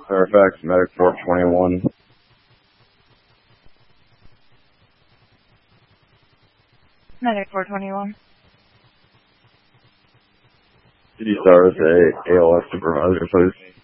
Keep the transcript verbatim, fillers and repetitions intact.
Fairfax, Medic four twenty-one. Medic four twenty-one. Could you start with a A L S supervisor, please?